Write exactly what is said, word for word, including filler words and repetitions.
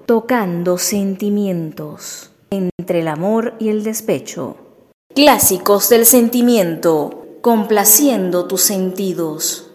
tocando sentimientos, entre el amor y el despecho. Clásicos del sentimiento, complaciendo tus sentidos.